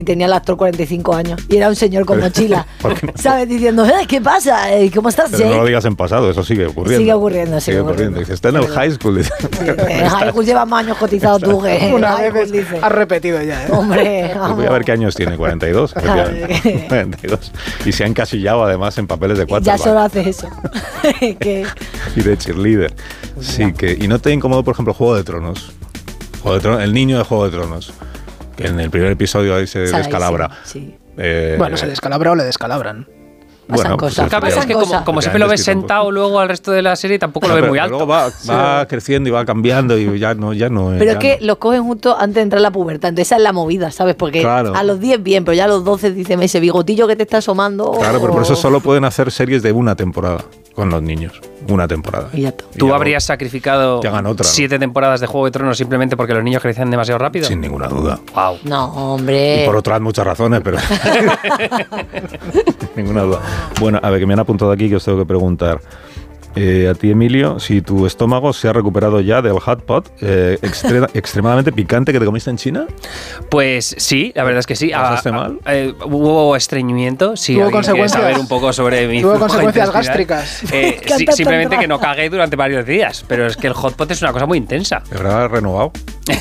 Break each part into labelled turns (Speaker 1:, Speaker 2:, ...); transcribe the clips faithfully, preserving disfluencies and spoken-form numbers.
Speaker 1: Tenía el actor cuarenta y cinco años y era un señor con mochila, no? ¿Sabes? Diciendo, eh, ¿qué pasa? ¿Cómo estás,
Speaker 2: Pero
Speaker 1: Jake?
Speaker 2: no lo digas en pasado, eso sigue ocurriendo.
Speaker 1: Sigue ocurriendo, sigue,
Speaker 2: sigue ocurriendo. Dice, está en el high school.
Speaker 1: Sí, en high school llevas más años cotizado tú que
Speaker 3: Una
Speaker 1: high
Speaker 3: vez
Speaker 1: school, dice.
Speaker 3: has repetido ya, ¿eh?
Speaker 1: Hombre,
Speaker 2: Pues voy a ver qué años tiene, cuarenta y dos. cuarenta y dos. Y se ha encasillado además en papeles de cuatro.
Speaker 1: Ya solo hace eso. que...
Speaker 2: Y de cheerleader. Sí, que, y no te incomodó, por ejemplo, Juego de Tronos. Juego de Tronos, el niño de Juego de Tronos. Que en el primer episodio ahí se
Speaker 1: Sarai,
Speaker 2: descalabra.
Speaker 1: Sí. sí.
Speaker 2: Eh,
Speaker 3: Bueno, se descalabra o le descalabran.
Speaker 2: Bueno,
Speaker 1: cosas.
Speaker 2: pues
Speaker 4: Lo que pasa es que como, como siempre lo ves sentado luego al resto de la serie, tampoco lo ves muy alto.
Speaker 2: Luego va, va creciendo y va cambiando y ya no, ya no.
Speaker 1: Pero
Speaker 2: ya
Speaker 1: es que
Speaker 2: no.
Speaker 1: los cogen justo antes de entrar a la pubertad. Entonces esa es la movida, ¿sabes? Porque
Speaker 2: Claro.
Speaker 1: a los diez bien, pero ya a los doce dicen ese bigotillo que te está asomando.
Speaker 2: Claro, pero
Speaker 1: o...
Speaker 2: por eso solo pueden hacer series de una temporada con los niños. Una temporada.
Speaker 1: Y ya está.
Speaker 2: Y
Speaker 4: ¿Tú
Speaker 2: ya
Speaker 4: habrías sacrificado
Speaker 2: que hagan otra, ¿no?
Speaker 4: siete temporadas de Juego de Tronos simplemente porque los niños crecían demasiado rápido?
Speaker 2: Sin ninguna duda.
Speaker 4: Wow.
Speaker 1: No, hombre.
Speaker 2: Y por otras muchas razones, pero. Ninguna duda. Bueno, a ver, que me han apuntado aquí que os tengo que preguntar. Eh, a ti, Emilio, si tu estómago se ha recuperado ya del hot pot eh, extre- extremadamente picante que te comiste en China.
Speaker 4: Pues sí, la verdad es que sí.
Speaker 2: ¿Pasaste
Speaker 4: Ah,
Speaker 2: mal?
Speaker 4: ah, eh, ¿Hubo estreñimiento? Sí,
Speaker 3: ¿Tuvo
Speaker 4: alguien quiere
Speaker 3: consecuencias?
Speaker 4: saber un poco sobre mi
Speaker 3: ¿Tuvo
Speaker 4: flujo
Speaker 3: consecuencias
Speaker 4: intestinal.
Speaker 3: gástricas?
Speaker 4: Eh,
Speaker 1: Canta
Speaker 4: sí,
Speaker 1: tan
Speaker 4: simplemente
Speaker 1: raro.
Speaker 4: que no cagué durante varios días. Pero es que el hot pot es una cosa muy intensa.
Speaker 2: ¿De verdad has renovado?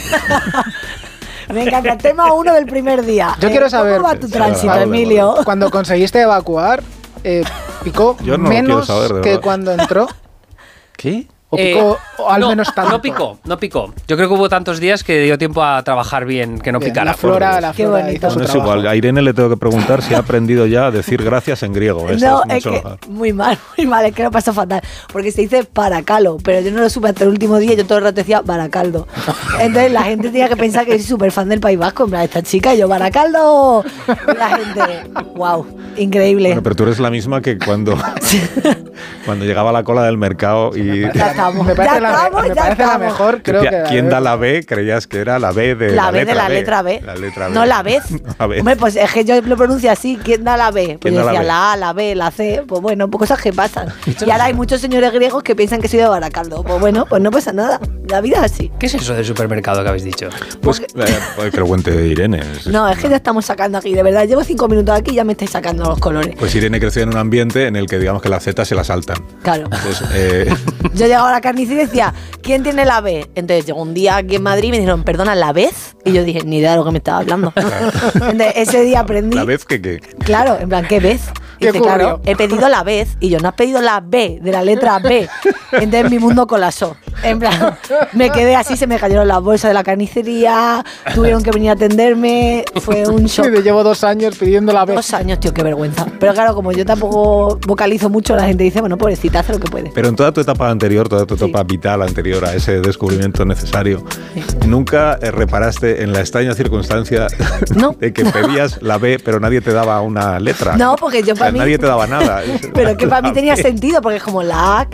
Speaker 1: Me encanta. Tema uno del primer día.
Speaker 3: Yo
Speaker 1: Eh,
Speaker 3: quiero saber,
Speaker 1: ¿Cómo va tu tránsito,
Speaker 2: Vale,
Speaker 1: Emilio?
Speaker 3: Cuando conseguiste evacuar, eh, ¿picó
Speaker 2: Yo no lo
Speaker 3: menos
Speaker 2: quiero saber, de
Speaker 3: que
Speaker 2: verdad.
Speaker 3: cuando entró?
Speaker 2: ¿Qué?
Speaker 3: ¿O
Speaker 4: Eh,
Speaker 3: picó o al
Speaker 4: no,
Speaker 3: menos tanto?
Speaker 4: No picó, no picó. Yo creo que hubo tantos días que dio tiempo a trabajar bien, que no
Speaker 3: Bien,
Speaker 4: picara.
Speaker 3: la flora, la
Speaker 1: Qué
Speaker 3: flora
Speaker 1: bonito.
Speaker 3: hizo su
Speaker 2: No es
Speaker 3: trabajo.
Speaker 2: igual. A Irene le tengo que preguntar si ha aprendido ya a decir gracias en griego. Eso
Speaker 1: No,
Speaker 2: es
Speaker 1: es
Speaker 2: mucho
Speaker 1: que
Speaker 2: mejor.
Speaker 1: muy mal, muy mal, es que lo pasó fatal. Porque se dice paracalo, pero yo no lo supe hasta el último día y yo todo el rato decía baracaldo. Entonces la gente tenía que pensar que soy súper fan del País Vasco, en plan, esta chica, y yo, baracaldo. Y la gente, wow, increíble.
Speaker 2: Bueno, pero tú eres la misma que cuando, cuando llegaba a la cola del mercado y
Speaker 1: Ya estamos,
Speaker 3: Me parece,
Speaker 1: ya
Speaker 3: la,
Speaker 1: estamos,
Speaker 3: me
Speaker 1: ya
Speaker 3: parece la
Speaker 1: estamos.
Speaker 3: mejor, creo
Speaker 2: decía,
Speaker 3: que...
Speaker 2: ¿quién da la B? Creías que era la B de
Speaker 1: La,
Speaker 2: la,
Speaker 1: B
Speaker 2: letra
Speaker 1: de la letra B.
Speaker 2: La letra B.
Speaker 1: No la vez.
Speaker 2: No, la B.
Speaker 1: Hombre, pues es que yo lo pronuncio así. ¿Quién da la B? Pues
Speaker 2: ¿Quién
Speaker 1: yo
Speaker 2: da la
Speaker 1: decía
Speaker 2: B?
Speaker 1: la A, la B, la C. Pues bueno, pues cosas que pasan. Y ahora hay muchos señores griegos que piensan que soy de Baracaldo. Pues bueno, pues no pasa nada. La vida es así.
Speaker 4: ¿Qué es eso del supermercado que habéis dicho?
Speaker 2: Pues, eh, que lo cuente Irene.
Speaker 1: No, es que ya estamos sacando aquí. De verdad, llevo cinco minutos aquí y ya me estáis sacando los colores.
Speaker 2: Pues Irene creció en un ambiente en el que digamos que las Z se la saltan.
Speaker 1: Claro.
Speaker 2: Entonces, eh,
Speaker 1: Yo llegaba a la carnicería y decía, ¿quién tiene la B? Entonces llegó un día aquí en Madrid y me dijeron, perdona, ¿la vez? Y yo dije, ni idea de lo que me estaba hablando. Entonces ese día aprendí.
Speaker 2: la vez que, que
Speaker 1: Claro, en plan, ¿qué vez? Y
Speaker 3: ¿Qué
Speaker 1: dice, claro,
Speaker 3: ocurrió?
Speaker 1: he pedido la vez. Y yo, no has pedido la B, de la letra B. Entonces mi mundo colapsó. En plan, me quedé así, se me cayeron las bolsas de la carnicería, tuvieron que venir a atenderme, fue un shock.
Speaker 3: Sí, llevo dos años pidiendo la vez.
Speaker 1: Dos años, tío, qué vergüenza. Pero claro, como yo tampoco vocalizo mucho, la gente dice, bueno, pobrecita, hace lo que puede.
Speaker 2: Pero en toda tu etapa anterior, toda tu
Speaker 1: Sí.
Speaker 2: etapa vital anterior a ese descubrimiento necesario,
Speaker 1: Sí.
Speaker 2: nunca eh, reparaste en la extraña circunstancia
Speaker 1: No.
Speaker 2: de que pedías la B, pero nadie te daba una letra.
Speaker 1: No, porque yo
Speaker 2: O sea,
Speaker 1: para mí...
Speaker 2: nadie te daba nada.
Speaker 1: Pero que para mí
Speaker 2: La
Speaker 1: tenía
Speaker 2: B.
Speaker 1: sentido, porque es como la A,